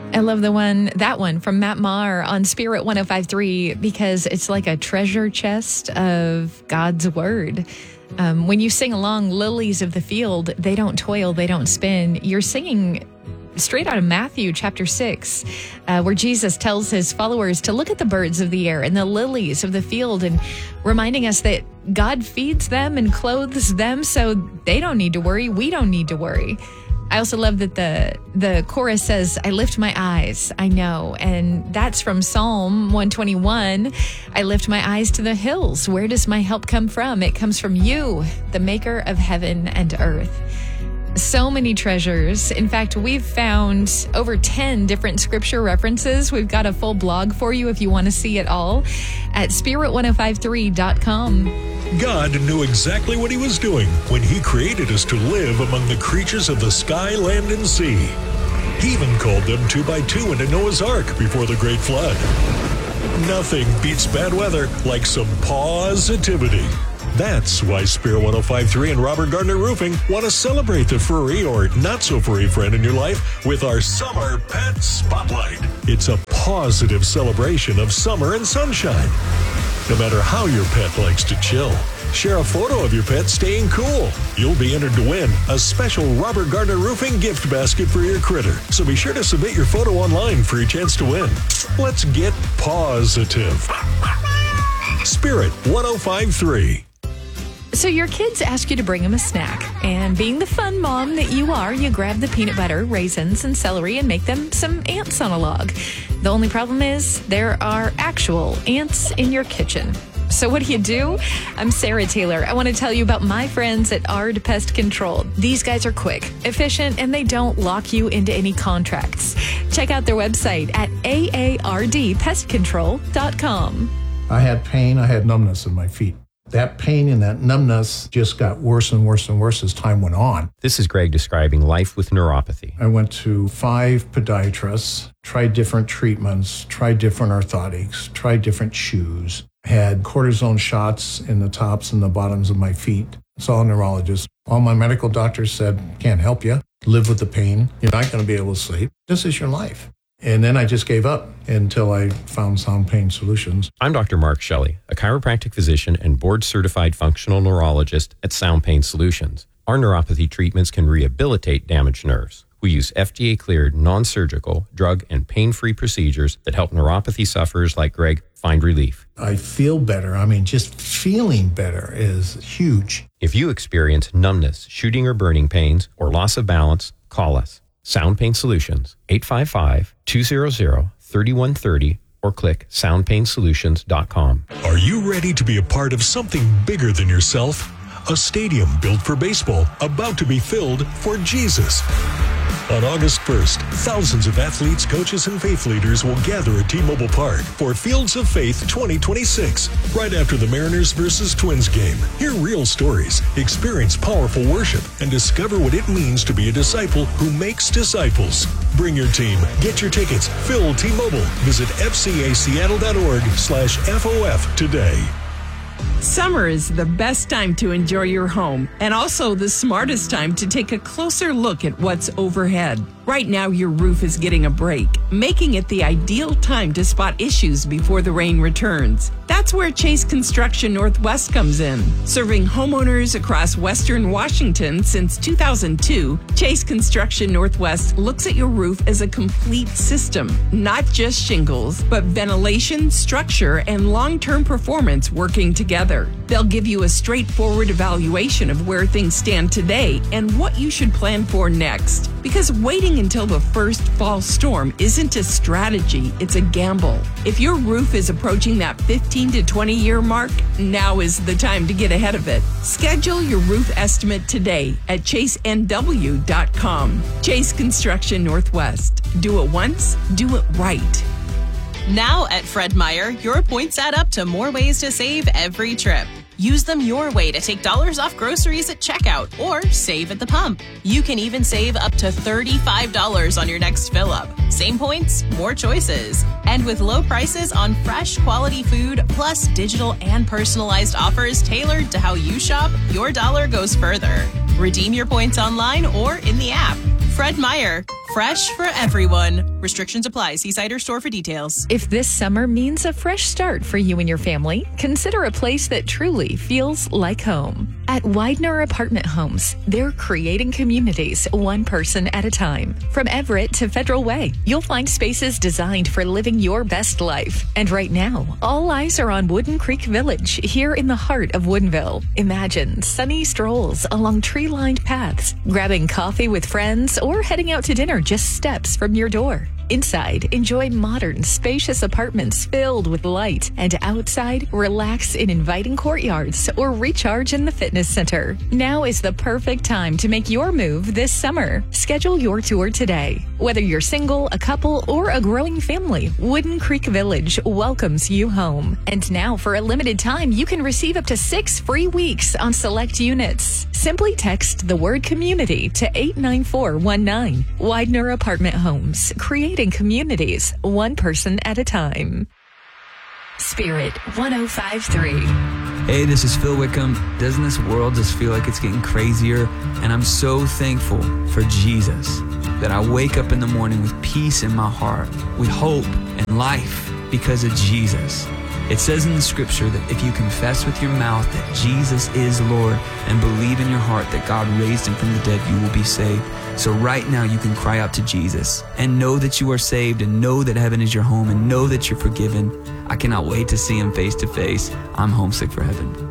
I love that one from Matt Maher on Spirit 105.3 because it's like a treasure chest of God's word. When you sing along, lilies of the field, they don't toil, they don't spin. You're singing straight out of Matthew chapter 6, where Jesus tells his followers to look at the birds of the air and the lilies of the field and reminding us that God feeds them and clothes them, so they don't need to worry. We don't need to worry. I also love that the chorus says, I lift my eyes, I know. And that's from Psalm 121. I lift my eyes to the hills. Where does my help come from? It comes from you, the maker of heaven and earth. So many treasures. In fact, we've found over 10 different scripture references. We've got a full blog for you if you want to see it all at spirit1053.com. God knew exactly what he was doing when he created us to live among the creatures of the sky, land, and sea. He even called them 2 by 2 into Noah's Ark before the Great Flood. Nothing beats bad weather like some positivity. That's why Spirit 105.3 and Robert Gardner Roofing want to celebrate the furry or not-so-furry friend in your life with our Summer Pet Spotlight. It's a positive celebration of summer and sunshine. No matter how your pet likes to chill, share a photo of your pet staying cool. You'll be entered to win a special Robert Gardner Roofing gift basket for your critter. So be sure to submit your photo online for your chance to win. Let's get positive. Spirit 105.3. So your kids ask you to bring them a snack, and being the fun mom that you are, you grab the peanut butter, raisins, and celery and make them some ants on a log. The only problem is there are actual ants in your kitchen. So what do? I'm Sarah Taylor. I want to tell you about my friends at ARD Pest Control. These guys are quick, efficient, and they don't lock you into any contracts. Check out their website at aardpestcontrol.com. I had pain, I had numbness in my feet. That pain and that numbness just got worse and worse and worse as time went on. This is Greg describing life with neuropathy. I went to 5 podiatrists, tried different treatments, tried different orthotics, tried different shoes, had cortisone shots in the tops and the bottoms of my feet. Saw a neurologist. All my medical doctors said, can't help you. Live with the pain. You're not going to be able to sleep. This is your life. And then I just gave up until I found Sound Pain Solutions. I'm Dr. Mark Shelley, a chiropractic physician and board-certified functional neurologist at Sound Pain Solutions. Our neuropathy treatments can rehabilitate damaged nerves. We use FDA-cleared, non-surgical, drug, and pain-free procedures that help neuropathy sufferers like Greg find relief. I feel better. just feeling better is huge. If you experience numbness, shooting or burning pains, or loss of balance, call us. Sound Pain Solutions, 855-200-3130, or click soundpainsolutions.com. Are you ready to be a part of something bigger than yourself? A stadium built for baseball, about to be filled for Jesus. On August 1st, thousands of athletes, coaches, and faith leaders will gather at T-Mobile Park for Fields of Faith 2026, right after the Mariners versus Twins game. Hear real stories, experience powerful worship, and discover what it means to be a disciple who makes disciples. Bring your team, get your tickets, fill T-Mobile. Visit fcaseattle.org/FOF today. Summer is the best time to enjoy your home and also the smartest time to take a closer look at what's overhead. Right now, your roof is getting a break, making it the ideal time to spot issues before the rain returns. That's where Chase Construction Northwest comes in. Serving homeowners across Western Washington since 2002, Chase Construction Northwest looks at your roof as a complete system, not just shingles, but ventilation, structure, and long-term performance working together. They'll give you a straightforward evaluation of where things stand today and what you should plan for next. Because waiting until the first fall storm isn't a strategy, it's a gamble. If your roof is approaching that 15 to 20 year mark, now is the time to get ahead of it. Schedule your roof estimate today at chasenw.com. Chase Construction Northwest. Do it once, do it right. Now at Fred Meyer, your points add up to more ways to save every trip. Use them your way to take dollars off groceries at checkout or save at the pump. You can even save up to $35 on your next fill up. Same points, more choices. And with low prices on fresh quality food, plus digital and personalized offers tailored to how you shop, your dollar goes further. Redeem your points online or in the app. Fred Meyer, fresh for everyone. Restrictions apply. See site or store for details. If this summer means a fresh start for you and your family, consider a place that truly feels like home. At Widener Apartment Homes, they're creating communities one person at a time. From Everett to Federal Way, you'll find spaces designed for living your best life. And right now, all eyes are on Wooden Creek Village here in the heart of Woodinville. Imagine sunny strolls along tree-lined paths, grabbing coffee with friends, or heading out to dinner just steps from your door. Inside, enjoy modern, spacious apartments filled with light, and outside, relax in inviting courtyards or recharge in the fitness center. Now is the perfect time to make your move this summer. Schedule your tour today. Whether you're single, a couple, or a growing family, Wooden Creek Village welcomes you home. And now, for a limited time, you can receive up to 6 free weeks on select units. Simply text the word community to 89419. Widener Apartment Homes, creating communities one person at a time. Spirit 105.3. Hey, this is Phil Wickham. Doesn't this world just feel like it's getting crazier? And I'm so thankful for Jesus that I wake up in the morning with peace in my heart, with hope and life because of Jesus. It says in the scripture that if you confess with your mouth that Jesus is Lord and believe in your heart that God raised him from the dead, you will be saved. So right now you can cry out to Jesus and know that you are saved and know that heaven is your home and know that you're forgiven. I cannot wait to see him face to face. I'm homesick for heaven.